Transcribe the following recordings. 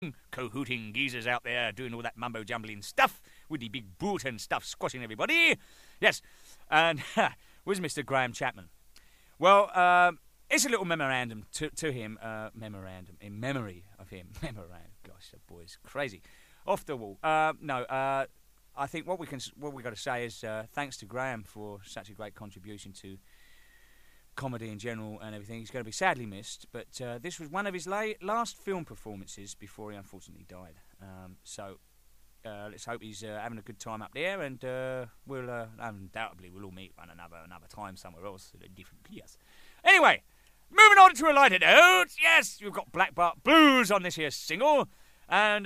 cahooting geezers out there doing all that mumbo-jumbling stuff with the big boot and stuff squashing everybody. Yes, and was Mr. Graham Chapman. Well, it's a little memorandum to him, memorandum in memory of him. Memorandum, gosh, that boy's crazy. Off the wall. I think what we got to say is thanks to Graham for such a great contribution to comedy in general and everything. He's going to be sadly missed, but this was one of his last film performances before he unfortunately died. So let's hope he's having a good time up there, and we'll undoubtedly we'll all meet one another time somewhere else at a different place. Anyway, moving on to a lighter note. Yes, we've got Black Bart Blues on this here single, and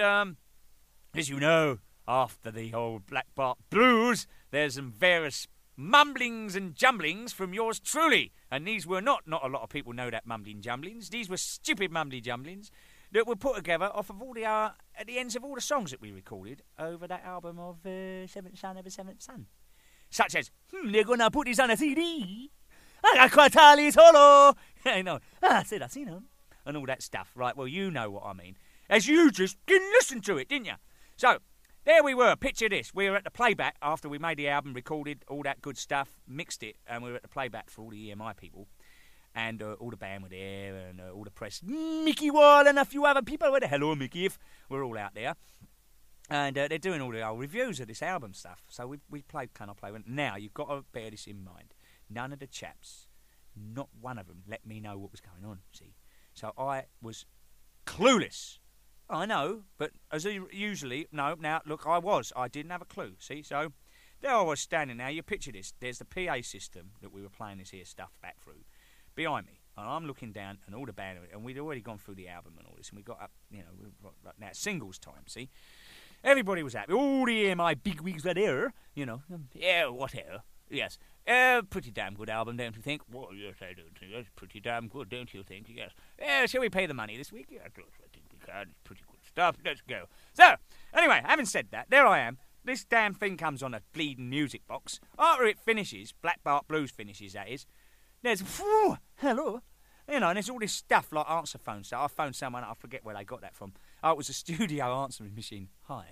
as you know, after the old Black Bart Blues, there's some various mumblings and jumblings from yours truly. And these were not a lot of people know that mumbling jumblings. These were stupid mumbly jumblings that were put together off of all the at the ends of all the songs that we recorded over that album of Seventh Son of a Seventh Son. Such as, they're gonna put this on a CD. I quite solo. You know, said I seen them. And all that stuff. Right, well, you know what I mean. As you just didn't listen to it, didn't you? So, there we were, picture this. We were at the playback after we made the album, recorded all that good stuff, mixed it, and we were at the playback for all the EMI people. And all the band were there, and all the press. Mickey Wall and a few other people were there. Hello, Mickey, if we're all out there. And they're doing all the old reviews of this album stuff. So we played Can I Play One? Now, you've got to bear this in mind. None of the chaps, not one of them, let me know what was going on, see. So I was clueless. I know, but as usually, no, now, look, I didn't have a clue, see, so there I was standing now, you picture this, there's the PA system that we were playing this here stuff back through, behind me, and I'm looking down, and all the band, and we'd already gone through the album and all this, and we got up, you know, now singles time, see, everybody was happy, all the EMI bigwigs were there, you know, yeah, whatever, yes, pretty damn good album, don't you think? Well, yes, I do think that's pretty damn good, don't you think? Yes. Shall we pay the money this week? Yeah, I think we can. It's pretty good stuff. Let's go. So, anyway, having said that, there I am. This damn thing comes on a bleeding music box. After it finishes, Black Bart Blues finishes, that is, there's, hello, you know, and there's all this stuff like answer phone stuff. I phoned someone, I forget where they got that from. Oh, it was a studio answering machine. Hi,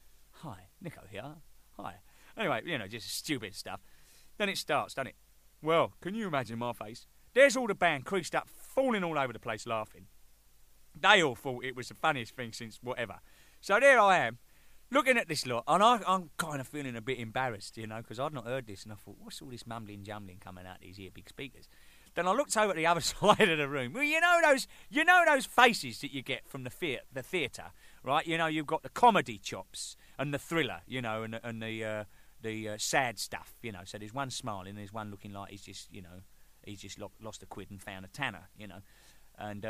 Nico here. Hi. Anyway, you know, just stupid stuff. Then it starts, doesn't it? Well, can you imagine my face? There's all the band creased up, falling all over the place laughing. They all thought it was the funniest thing since whatever. So there I am, looking at this lot, and I'm kind of feeling a bit embarrassed, you know, because I'd not heard this, and I thought, what's all this mumbling jumbling coming out these here big speakers? Then I looked over at the other side of the room. Well, you know those faces that you get from the theatre, right? You know, you've got the comedy chops and the thriller, you know, and the sad stuff, you know. So there's one smiling, there's one looking like he's just, you know, he's just lost a quid and found a tanner, you know. And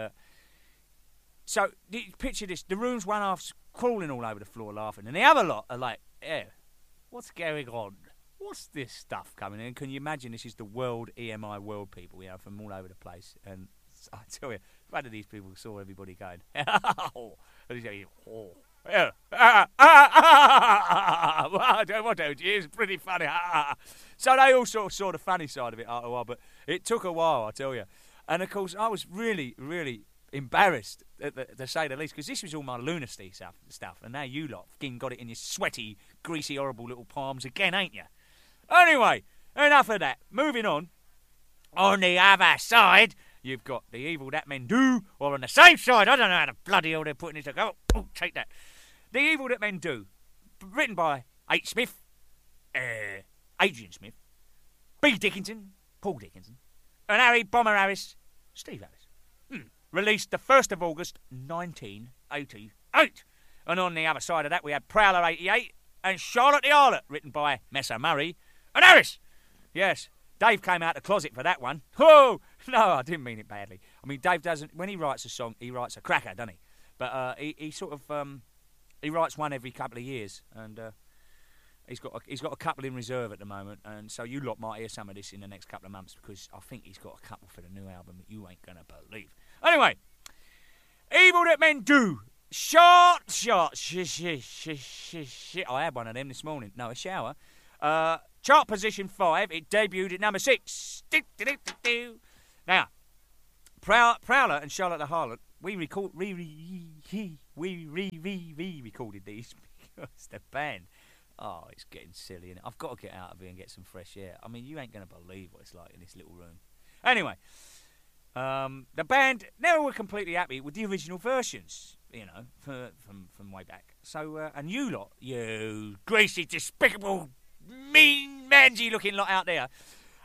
so picture this: the room's one half's crawling all over the floor laughing, and the other lot are like, "Yeah, what's going on? What's this stuff coming in?" Can you imagine? This is the world EMI world people, you know, from all over the place. And I tell you, one of these people saw everybody going, "Oh, yeah. What don't you? It's pretty funny." So they all sort of saw the funny side of it after a while, but it took a while, I tell you. And of course, I was really, really embarrassed, to say the least, because this was all my lunacy stuff, and now you lot got it in your sweaty, greasy, horrible little palms again, ain't you? Anyway, enough of that. Moving on. On the other side, you've got The Evil That Men Do, or on the same side, I don't know how the bloody hell they're putting it together. Oh, take that. The Evil That Men Do, written by H. Smith, Adrian Smith, B. Dickinson, Paul Dickinson, and Harry Bomber Harris, Steve Harris. Released the 1st of August, 1988. And on the other side of that, we had Prowler 88 and Charlotte the Harlot, written by Messer Murray and Harris. Yes, Dave came out the closet for that one. Oh, no, I didn't mean it badly. I mean, Dave doesn't, when he writes a song, he writes a cracker, doesn't he? But he sort of, he writes one every couple of years, and he's got a couple in reserve at the moment, and so you lot might hear some of this in the next couple of months, because I think he's got a couple for the new album that you ain't going to believe. Anyway, Evil That Men Do. Short. I had one of them this morning. No, a shower. Chart position 5. It debuted at number 6. Now, Prowler and Charlotte the Harlot, we we re-recorded these because the band. Oh, it's getting silly, and I've got to get out of here and get some fresh air. I mean, you ain't going to believe what it's like in this little room. Anyway, the band never were completely happy with the original versions, you know, from way back. So, and you lot, you greasy, despicable, mean, mangy-looking lot out there,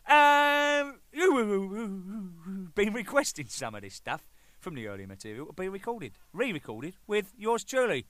you've been requesting some of this stuff from the early material to be re-recorded with yours truly.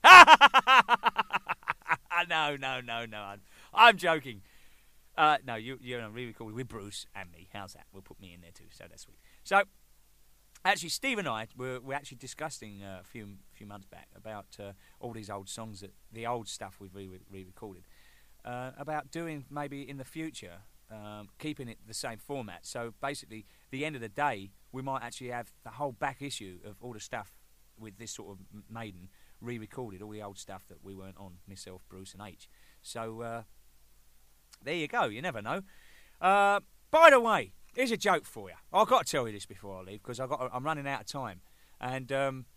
No, I'm joking. No, you're re-recorded with Bruce and me. How's that? We'll put me in there too, so that's sweet. So, actually, Steve and I were actually discussing a few months back about all these old songs, the old stuff we've re-recorded, about doing maybe in the future, keeping it the same format. So basically, the end of the day, we might actually have the whole back issue of all the stuff with this sort of Maiden re-recorded, all the old stuff that we weren't on, myself, Bruce and H. So there you go, you never know. By the way, here's a joke for you. I've got to tell you this before I leave, because I'm running out of time. And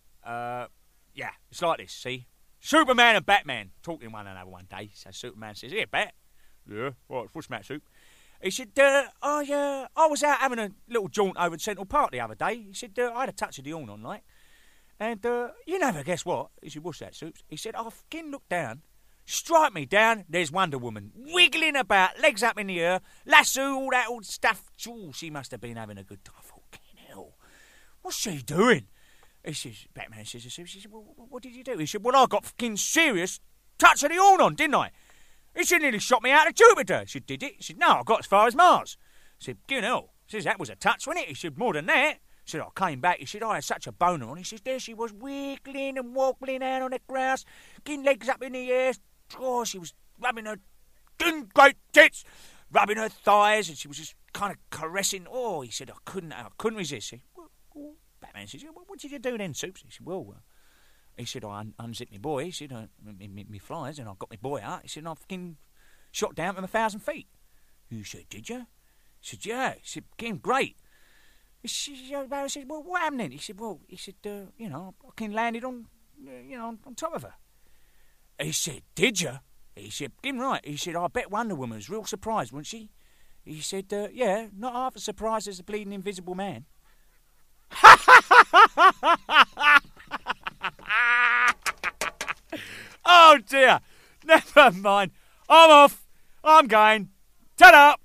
yeah, it's like this, see? Superman and Batman talking to one another one day. So Superman says, "Here, Bat." "Yeah, what's Matt, Soup?" He said, I was out having a little jaunt over at Central Park the other day. He said, I had a touch of the horn on, like. And you never guess what? He said, "What's that, Soups?" He said, "I fucking looked down. Strike me down, there's Wonder Woman, wiggling about, legs up in the air, lasso, all that old stuff. Ooh, she must have been having a good time. Fucking hell. What's she doing?" He says, Batman says, "Well, what did you do?" He said, "Well, I got fucking serious touch of the horn on, didn't I?" He said, "Nearly shot me out of Jupiter." He said, "Did it?" He said, "No, I got as far as Mars." He said, "You know." He says, "That was a touch, wasn't it?" He said, "More than that." He said, "I came back." He said, "I had such a boner on." He says, "There she was, wiggling and wobbling out on the grass, getting legs up in the air. Oh, she was rubbing her great tits, rubbing her thighs, and she was just kind of caressing." Oh, he said, I couldn't resist. He said, well, Batman says, "What did you do then, Soups?" He said, he said, "I unzipped my boy." He said, me flies, and I got my boy out." He said, "And I fucking shot down from 1,000 feet. He said, "Did you?" He said, "Yeah." He said, "Getting great." He said, "Well, what happened then?" He said, "You know, I fucking landed on top of her." He said, "Did you?" He said, "Getting right." He said, "I bet Wonder Woman was real surprised, wasn't she?" He said, "Yeah, not half as surprised as the bleeding Invisible Man." Oh dear, never mind. I'm off. I'm going. Ta-da!